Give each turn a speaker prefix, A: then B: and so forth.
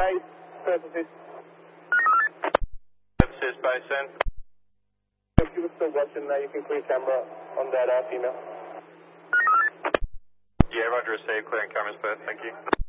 A: base, purposes.
B: Purposes, base in.
A: If you were still watching, you can clear camera on that female.
B: Yeah, roger, received. Clearing cameras, first. Thank you.